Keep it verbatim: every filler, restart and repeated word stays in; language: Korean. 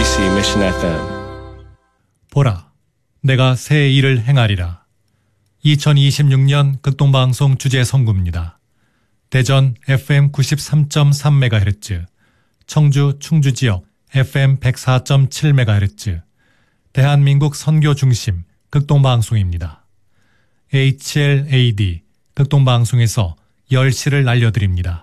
케이비씨 Mission 에프엠. 보라, 내가 새 일을 행하리라. 이천이십육 년 극동방송 주제 선구입니다. 대전 에프엠 구십삼 점 삼 메가헤르츠, 청주 충주 지역 에프엠 백사 점 칠 메가헤르츠, 대한민국 선교 중심 극동방송입니다. 에이치엘에이디 극동방송에서 열 시를 알려드립니다.